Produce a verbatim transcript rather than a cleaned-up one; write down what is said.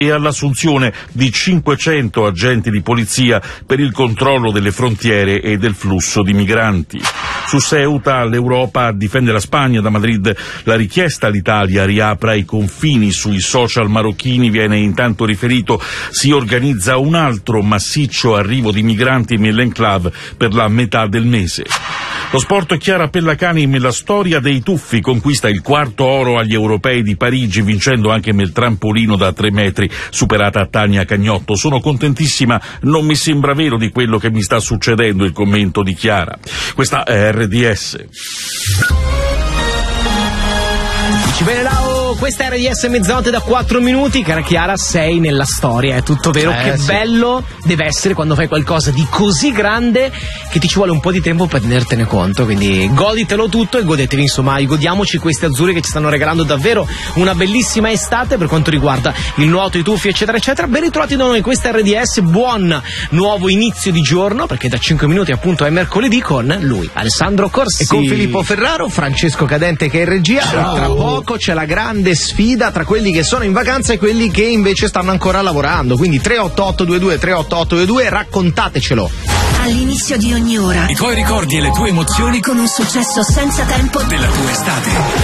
e all'assunzione di cinquecento agenti di polizia per il controllo delle frontiere e del flusso di migranti. Su Ceuta l'Europa difende la Spagna. Da Madrid la richiesta all'Italia riapra i confini. Sui social marocchini viene intanto riferito si organizza un altro massiccio arrivo di migranti nell'enclave per la metà del mese. Lo sport. Chiara Pellacani nella storia dei tuffi conquista il quarto oro agli europei di Parigi, vincendo anche nel trampolino da tre metri, superata Tania Cagnotto. Sono contentissima, non mi sembra vero di quello che mi sta succedendo, il commento di Chiara. Questa è R D S. Dici bene, Lau, questa è R D S mezzanotte da quattro minuti. Cara Chiara, sei nella storia, è tutto vero. Eh, che sì. bello deve essere quando fai qualcosa di così grande che ti ci vuole un po' di tempo per tenertene conto, quindi goditelo tutto e godetevi, insomma, godiamoci questi azzurri che ci stanno regalando davvero una bellissima estate per quanto riguarda il nuoto, i tuffi, eccetera eccetera. Ben ritrovati da noi, questa è R D S, buon nuovo inizio di giorno, perché da cinque minuti appunto è mercoledì, con lui, Alessandro Corsi, e con Filippo Ferraro, Francesco Cadente che è in regia. Ciao. E tra poco c'è la grande sfida tra quelli che sono in vacanza e quelli che invece stanno ancora lavorando, quindi tre otto otto due due tre otto otto due due, raccontatecelo. All'inizio di ogni ora I tuoi ricordi e le tue emozioni con un successo senza tempo della tua estate.